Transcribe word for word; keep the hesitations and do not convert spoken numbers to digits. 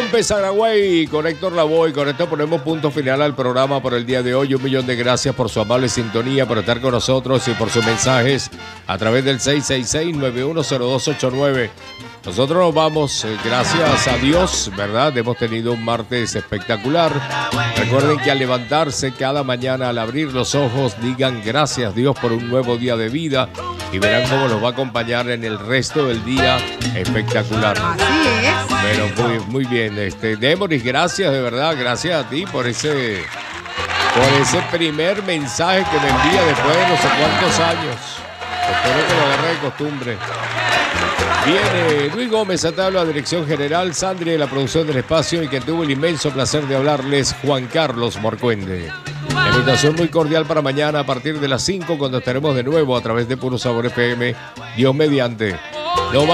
Kempes Aragüey con Héctor Lavoe. Con esto ponemos punto final al programa por el día de hoy. Un millón de gracias por su amable sintonía, por estar con nosotros y por sus mensajes a través del seis seis seis, nueve uno cero dos ocho nueve. Nosotros nos vamos, eh, gracias a Dios, ¿verdad? Hemos tenido un martes espectacular. Recuerden que al levantarse cada mañana, al abrir los ojos, digan gracias Dios por un nuevo día de vida y verán cómo los va a acompañar en el resto del día espectacular. Así es. Bueno, muy, muy bien. Este, Demoris, gracias de verdad, gracias a ti por ese, por ese primer mensaje que me envía después de no sé cuántos años. Espero que lo agarre de costumbre. Viene Luis Gómez a tabla, dirección general, Sandri de la producción del espacio y quien tuvo el inmenso placer de hablarles, Juan Carlos Morcuende. Invitación muy cordial para mañana a partir de las cinco cuando estaremos de nuevo a través de Puro Sabor F M, Dios mediante. No